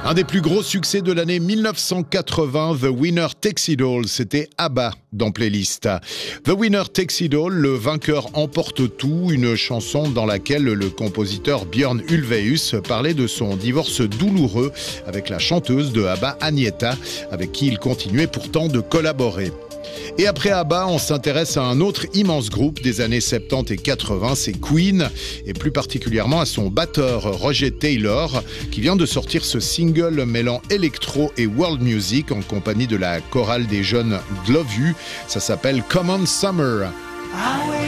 Un des plus gros succès de l'année 1980, The Winner Takes It All, c'était ABBA dans Playlist. The Winner Takes It All, le vainqueur emporte tout, une chanson dans laquelle le compositeur Björn Ulvaeus parlait de son divorce douloureux avec la chanteuse de ABBA Agnetha, avec qui il continuait pourtant de collaborer. Et après ABBA, on s'intéresse à un autre immense groupe des années 70 et 80, c'est Queen, et plus particulièrement à son batteur Roger Taylor, qui vient de sortir ce single mêlant électro et world music en compagnie de la chorale des jeunes Glove U. Ça s'appelle Come On Summer.